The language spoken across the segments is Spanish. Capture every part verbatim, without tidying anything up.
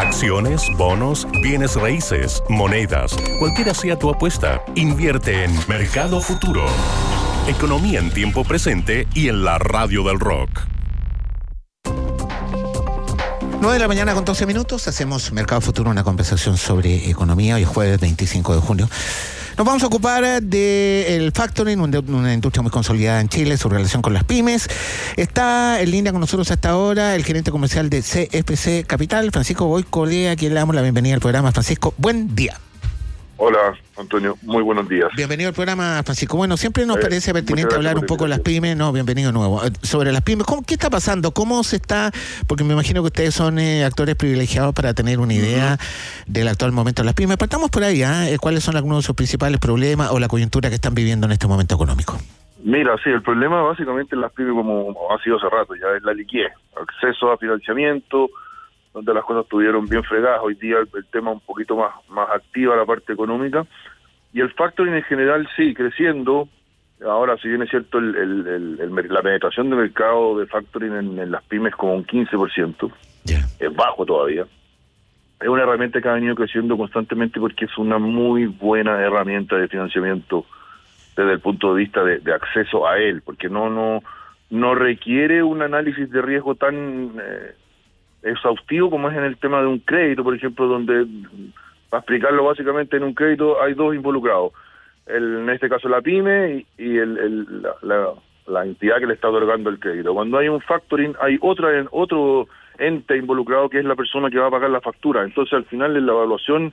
Acciones, bonos, bienes raíces, monedas, cualquiera sea tu apuesta, invierte en Mercado Futuro. Economía en tiempo presente y en la radio del rock. nueve de la mañana con doce minutos, hacemos Mercado Futuro, una conversación sobre economía. Hoy es jueves veinticinco de junio. Nos vamos a ocupar del factoring, una industria muy consolidada en Chile, su relación con las pymes. Está en línea con nosotros hasta ahora el gerente comercial de C F C Capital, Francisco Goicolea, a quien le damos la bienvenida al programa. Francisco, buen día. Hola, Antonio, muy buenos días. Bienvenido al programa, Francisco. Bueno, siempre nos eh, parece pertinente hablar un poco de las pymes. No, bienvenido de nuevo. Sobre las pymes, ¿cómo, ¿qué está pasando? ¿Cómo se está? Porque me imagino que ustedes son eh, actores privilegiados para tener una idea uh-huh. del actual momento de las pymes. Partamos por ahí, ¿eh? ¿Cuáles son algunos de sus principales problemas o la coyuntura que están viviendo en este momento económico? Mira, sí, el problema básicamente en las pymes, como ha sido hace rato, ya es la liquidez, acceso a financiamiento, donde las cosas estuvieron bien fregadas. Hoy día el, el tema un poquito más, más activa, la parte económica, y el factoring en general sí, creciendo. Ahora, si bien es cierto, el, el, el, el, la penetración de mercado de factoring en, en las pymes como un quince por ciento, yeah. es bajo todavía. Es una herramienta que ha venido creciendo constantemente porque es una muy buena herramienta de financiamiento desde el punto de vista de, de acceso a él, porque no, no, no requiere un análisis de riesgo tan... Eh, exhaustivo como es en el tema de un crédito, por ejemplo, donde, para explicarlo básicamente, en un crédito hay dos involucrados, el, en este caso la pyme y, y el, el, la, la, la entidad que le está otorgando el crédito. Cuando hay un factoring hay otra otro ente involucrado que es la persona que va a pagar la factura. Entonces al final la evaluación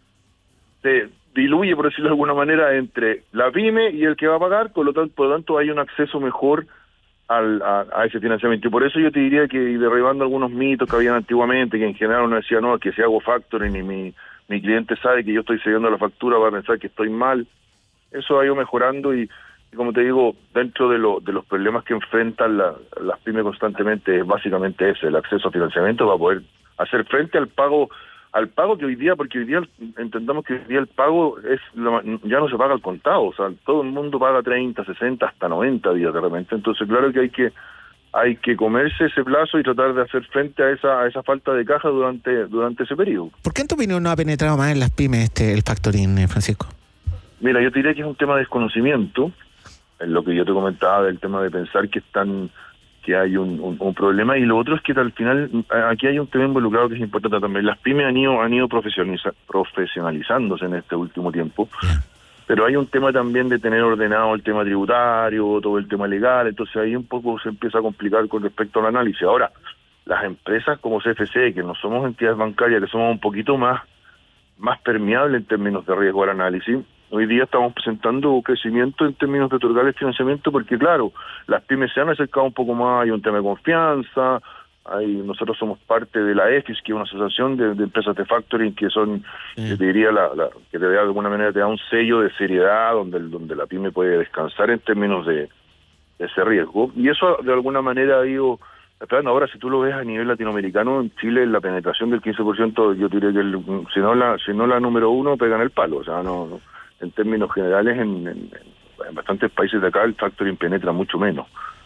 se diluye, por decirlo de alguna manera, entre la pyme y el que va a pagar, por lo tanto, por lo tanto hay un acceso mejor Al, a, a ese financiamiento. Y por eso yo te diría que, derribando algunos mitos que habían antiguamente, que en general uno decía, no, que si hago factoring y mi, mi cliente sabe que yo estoy cediendo la factura, va a pensar que estoy mal. Eso ha ido mejorando y, y como te digo, dentro de, lo, de los problemas que enfrentan la, las pymes constantemente es básicamente ese, el acceso a financiamiento para poder hacer frente al pago al pago que hoy día, porque hoy día entendamos que hoy día el pago es ya no se paga al contado, o sea, todo el mundo paga treinta, sesenta, hasta noventa días de repente. Entonces claro que hay que hay que comerse ese plazo y tratar de hacer frente a esa a esa falta de caja durante durante ese periodo. ¿Por qué en tu opinión no ha penetrado más en las pymes este el factoring, Francisco? Mira, yo te diría que es un tema de desconocimiento, en lo que yo te comentaba del tema de pensar que están que hay un, un, un problema, y lo otro es que al final aquí hay un tema involucrado que es importante también. Las pymes han ido han ido profesionaliza, profesionalizándose en este último tiempo, yeah. pero hay un tema también de tener ordenado el tema tributario, todo el tema legal, entonces ahí un poco se empieza a complicar con respecto al análisis. Ahora, las empresas como C F C, que no somos entidades bancarias, que somos un poquito más, más permeables en términos de riesgo al análisis, hoy día estamos presentando crecimiento en términos de otorgarles financiamiento porque, claro, las pymes se han acercado un poco más, hay un tema de confianza, hay, nosotros somos parte de la E F I S, que es una asociación de, de empresas de factoring que son, sí. que te diría, la, la, que te da de alguna manera te da un sello de seriedad donde, donde la pyme puede descansar en términos de, de ese riesgo. Y eso de alguna manera ha ido... Ahora, si tú lo ves a nivel latinoamericano, en Chile la penetración del quince por ciento, yo diría que el, si no la si no la número uno, pegan el palo, o sea, no... no en términos generales, en, en, en bastantes países de acá el factoring penetra mucho menos.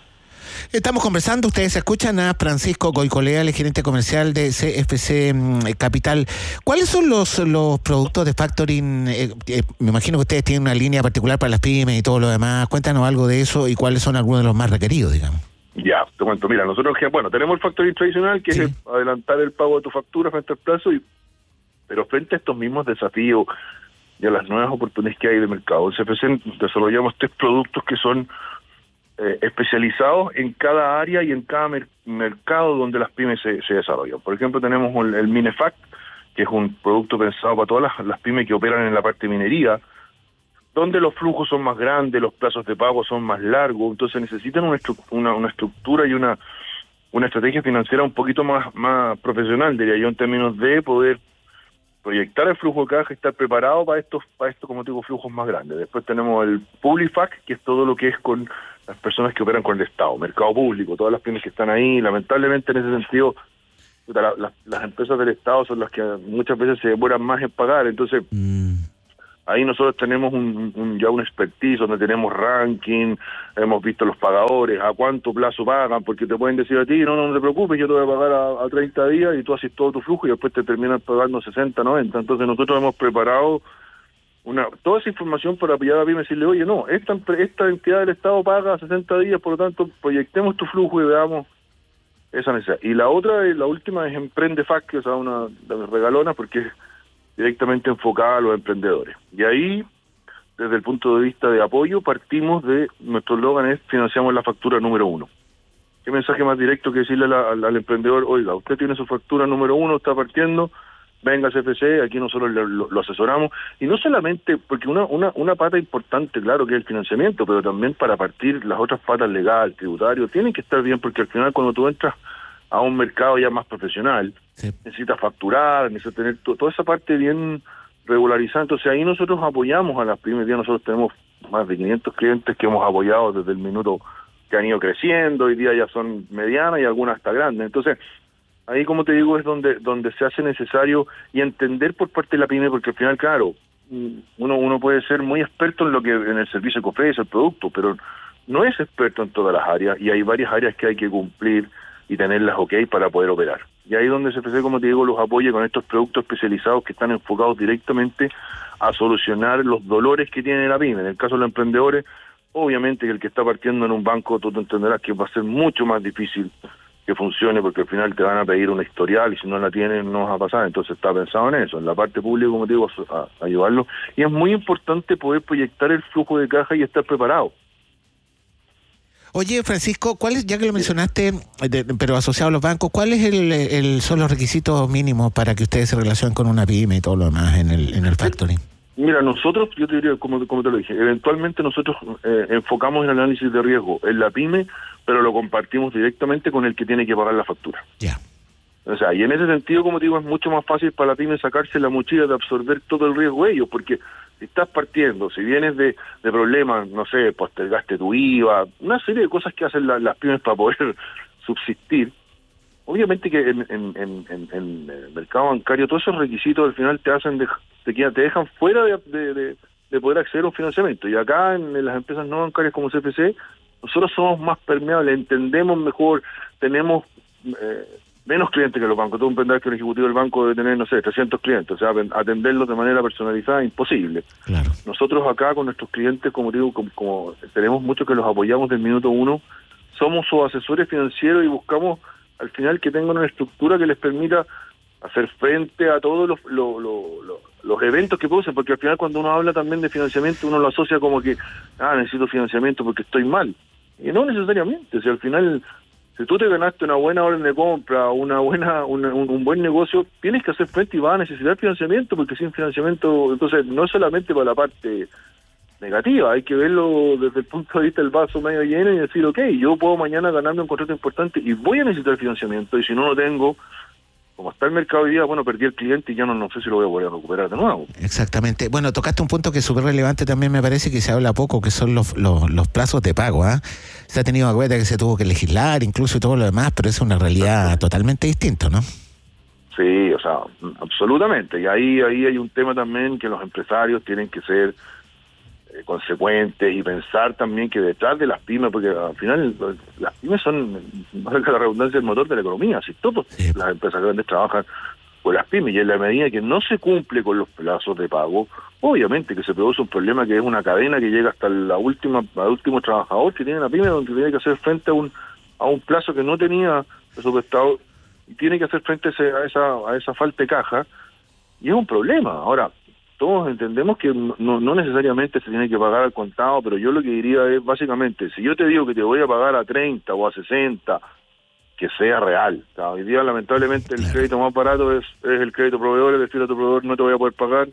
Estamos conversando, ustedes escuchan a Francisco Goicolea, el gerente comercial de C F C Capital. ¿Cuáles son los los productos de factoring? Eh, eh, me imagino que ustedes tienen una línea particular para las pymes y todo lo demás. Cuéntanos algo de eso y cuáles son algunos de los más requeridos, digamos. Ya, te cuento. Mira, nosotros, bueno, tenemos el factoring tradicional, que sí. es el, adelantar el pago de tu factura frente al plazo, y, pero frente a estos mismos desafíos y a las nuevas oportunidades que hay de mercado, en C F C desarrollamos tres productos que son eh, especializados en cada área y en cada mer- mercado donde las pymes se, se desarrollan. Por ejemplo, tenemos el, el Minefact, que es un producto pensado para todas las, las pymes que operan en la parte de minería, donde los flujos son más grandes, los plazos de pago son más largos, entonces necesitan una, estru- una, una estructura y una, una estrategia financiera un poquito más, más profesional, diría yo, en términos de poder proyectar el flujo de caja y estar preparado para estos, para estos, como te digo, flujos más grandes. Después tenemos el Publifac, que es todo lo que es con las personas que operan con el Estado, mercado público, todas las pymes que están ahí. Lamentablemente, en ese sentido, la, la, las empresas del Estado son las que muchas veces se demoran más en pagar. Entonces, mm. Ahí nosotros tenemos un, un ya un expertise donde tenemos ranking, hemos visto los pagadores, a cuánto plazo pagan, porque te pueden decir a ti, no, no, no te preocupes, yo te voy a pagar a, a treinta días y tú haces todo tu flujo y después te terminan pagando sesenta, noventa. Entonces nosotros hemos preparado una toda esa información para apoyar a PYME y decirle, oye, no, esta, esta entidad del Estado paga sesenta días, por lo tanto, proyectemos tu flujo y veamos esa necesidad. Y la otra, la última es Emprende Fac, que es una de mis regalonas, porque es directamente enfocada a los emprendedores. Y ahí, desde el punto de vista de apoyo, partimos de, nuestro eslogan es, financiamos la factura número uno. ¿Qué mensaje más directo que decirle la, al, al emprendedor, oiga, usted tiene su factura número uno, está partiendo, venga a C F C, aquí nosotros lo, lo, lo asesoramos, y no solamente, porque una, una, una pata importante, claro, que es el financiamiento, pero también para partir las otras patas legal, tributario, tienen que estar bien, porque al final cuando tú entras a un mercado ya más profesional, sí, necesitas facturar, necesitas tener to, toda esa parte bien regularizada. Entonces ahí nosotros apoyamos a las pymes. Ya nosotros tenemos más de quinientos clientes que hemos apoyado desde el minuto que han ido creciendo, hoy día ya son medianas y algunas hasta grandes. Entonces ahí, como te digo, es donde donde se hace necesario y entender por parte de la pyme, porque al final, claro, uno uno puede ser muy experto en lo que en el servicio que ofrece, el producto, pero no es experto en todas las áreas, y hay varias áreas que hay que cumplir y tenerlas ok para poder operar. Y ahí es donde C F C, como te digo, los apoya con estos productos especializados que están enfocados directamente a solucionar los dolores que tiene la pyme. En el caso de los emprendedores, obviamente que el que está partiendo en un banco, tú te entenderás que va a ser mucho más difícil que funcione, porque al final te van a pedir una historial y si no la tienen no va a pasar. Entonces está pensado en eso, en la parte pública, como te digo, a, a ayudarlo. Y es muy importante poder proyectar el flujo de caja y estar preparado. Oye, Francisco, ¿cuáles, ya que lo mencionaste, de, pero asociado a los bancos, cuáles el, el, son los requisitos mínimos para que ustedes se relacionen con una pyme y todo lo demás en el, en el factoring? Mira, nosotros, yo te diría, como, como te lo dije, eventualmente nosotros eh, enfocamos el análisis de riesgo en la pyme, pero lo compartimos directamente con el que tiene que pagar la factura. Ya. Yeah. O sea, y en ese sentido, como te digo, es mucho más fácil para la pyme sacarse la mochila de absorber todo el riesgo de ellos, porque si estás partiendo, si vienes de, de problemas, no sé, postergaste tu I V A, una serie de cosas que hacen la, las pymes para poder subsistir, obviamente que en, en, en, en, en el mercado bancario todos esos requisitos al final te hacen de, te, quedan, te dejan fuera de, de, de, de poder acceder a un financiamiento. Y acá en, en las empresas no bancarias como C F C, nosotros somos más permeables, entendemos mejor, tenemos eh, menos clientes que los bancos. Tú comprenderás que el ejecutivo del banco debe tener, no sé, trescientos clientes, o sea, atenderlos de manera personalizada es imposible. Claro. Nosotros acá con nuestros clientes, como digo, como, como tenemos muchos que los apoyamos del minuto uno, somos sus asesores financieros y buscamos al final que tengan una estructura que les permita hacer frente a todos los, los, los, los, los eventos que producen, porque al final cuando uno habla también de financiamiento, uno lo asocia como que, ah, necesito financiamiento porque estoy mal. Y no necesariamente, o sea, al final, si tú te ganaste una buena orden de compra, una buena una, un, un buen negocio, tienes que hacer frente y vas a necesitar financiamiento, porque sin financiamiento, entonces, no es solamente para la parte negativa, hay que verlo desde el punto de vista del vaso medio lleno y decir, ok, yo puedo mañana ganarme un contrato importante y voy a necesitar financiamiento, y si no lo tengo, como está el mercado hoy día, bueno, perdí el cliente y ya no, no sé si lo voy a poder recuperar de nuevo. Exactamente. Bueno, tocaste un punto que es súper relevante también, me parece, que se habla poco, que son los los, los plazos de pago. ¿eh? Se ha tenido en cuenta que se tuvo que legislar, incluso y todo lo demás, pero es una realidad totalmente distinta, ¿no? Sí, o sea, absolutamente. Y ahí ahí hay un tema también que los empresarios tienen que ser eh, consecuentes y pensar también que detrás de las pymes, porque al final las pymes son, valga la redundancia, el motor de la economía. Si todas sí. las empresas grandes trabajan con las pymes, y en la medida que no se cumple con los plazos de pago, obviamente que se produce un problema que es una cadena que llega hasta la última, al último trabajador que tiene la pyme, donde tiene que hacer frente a un a un plazo que no tenía presupuestado y tiene que hacer frente a, ese, a esa a esa falta de caja, y es un problema. Ahora, todos entendemos que no, no necesariamente se tiene que pagar al contado, pero yo lo que diría es, básicamente, si yo te digo que te voy a pagar a treinta o a sesenta, que sea real. O sea, hoy día, lamentablemente, el crédito más barato es, es el crédito proveedor, es decir, a tu proveedor no te voy a poder pagar,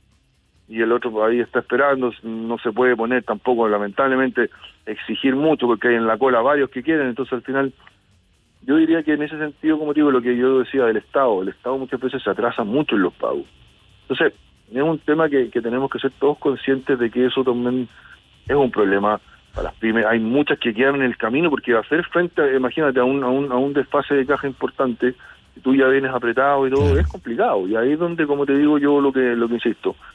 y el otro ahí está esperando, no se puede poner tampoco, lamentablemente, exigir mucho, porque hay en la cola varios que quieren, entonces al final, yo diría que en ese sentido, como digo, lo que yo decía del Estado, el Estado muchas veces se atrasa mucho en los pagos. Entonces, es un tema que, que tenemos que ser todos conscientes de que eso también es un problema para las pymes. Hay muchas que quedan en el camino porque hacer frente, imagínate, a un, a un, a un desfase de caja importante, si tú ya vienes apretado y todo, es complicado. Y ahí es donde, como te digo yo, lo que lo que insisto,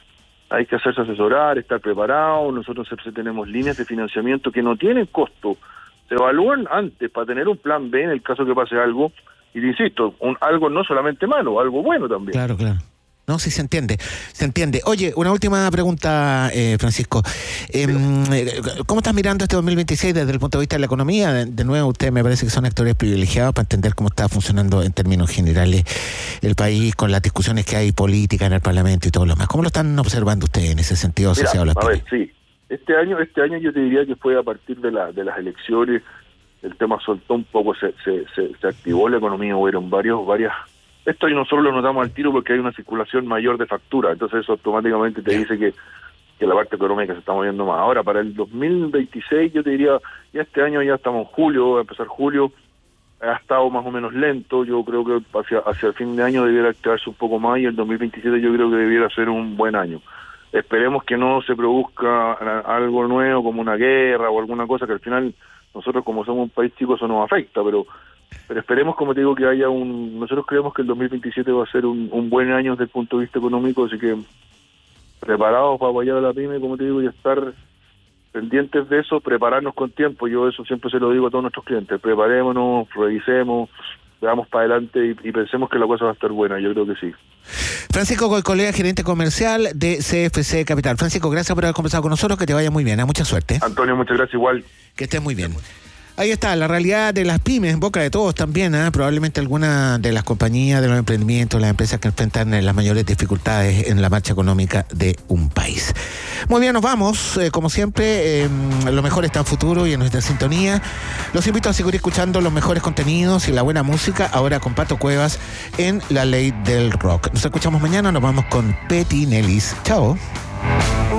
hay que hacerse asesorar, estar preparado. Nosotros tenemos líneas de financiamiento que no tienen costo, se evalúan antes para tener un plan B en el caso que pase algo, y te insisto, un, algo no solamente malo, algo bueno también. Claro, claro. No, sí se entiende, se entiende. Oye, una última pregunta, eh, Francisco. Eh, ¿Cómo estás mirando este dos mil veintiséis desde el punto de vista de la economía? De, de nuevo, ustedes me parece que son actores privilegiados para entender cómo está funcionando en términos generales el país con las discusiones que hay políticas en el Parlamento y todo lo demás. ¿Cómo lo están observando ustedes en ese sentido asociado Mira, a las a ver, sí. Este año, este año yo te diría que fue a partir de, la, de las elecciones, el tema soltó un poco, se, se, se, se activó la economía, hubieron varios, varias... Esto nosotros lo notamos al tiro porque hay una circulación mayor de factura, entonces eso automáticamente te dice que, que la parte económica se está moviendo más. Ahora, para el dos mil veintiséis, yo te diría, ya este año ya estamos en julio, va a empezar julio, ha estado más o menos lento, yo creo que hacia, hacia el fin de año debiera activarse un poco más, y el dos mil veintisiete yo creo que debiera ser un buen año. Esperemos que no se produzca algo nuevo como una guerra o alguna cosa que al final nosotros, como somos un país chico, eso nos afecta, pero pero esperemos, como te digo, que haya un... Nosotros creemos que el dos mil veintisiete va a ser un, un buen año desde el punto de vista económico, así que preparados para apoyar a la pyme, como te digo, y estar pendientes de eso, prepararnos con tiempo. Yo eso siempre se lo digo a todos nuestros clientes: preparémonos, revisemos, veamos para adelante y, y pensemos que la cosa va a estar buena. Yo creo que sí. Francisco Goicolea, gerente comercial de C F C Capital. Francisco, gracias por haber conversado con nosotros, que te vaya muy bien, ¿eh? Mucha suerte. Antonio, muchas gracias, igual. Que estés muy bien. Ahí está, la realidad de las pymes en boca de todos también, ¿eh? Probablemente algunas de las compañías, de los emprendimientos, las empresas que enfrentan las mayores dificultades en la marcha económica de un país. Muy bien, nos vamos. Eh, como siempre, eh, lo mejor está en futuro y en nuestra sintonía. Los invito a seguir escuchando los mejores contenidos y la buena música, ahora con Pato Cuevas en La Ley del Rock. Nos escuchamos mañana, nos vamos con Petty Nelis. Chao.